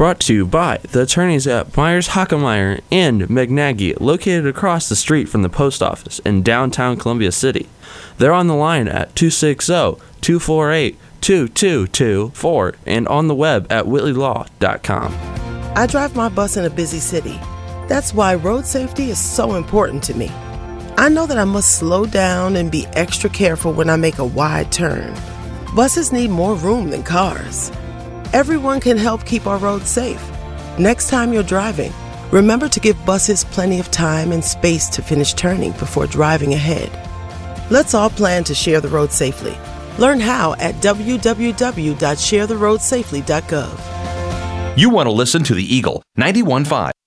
Brought to you by the attorneys at Myers Hockemeyer and McNaghy, located across the street from the post office in downtown Columbia City. They're on the line at 260-248-2224 and on the web at whitleylaw.com. I drive my bus in a busy city. That's why road safety is so important to me. I know that I must slow down and be extra careful when I make a wide turn. Buses need more room than cars. Everyone can help keep our roads safe. Next time you're driving, remember to give buses plenty of time and space to finish turning before driving ahead. Let's all plan to share the road safely. Learn how at www.sharetheroadsafely.gov. You want to listen to the Eagle 91.5.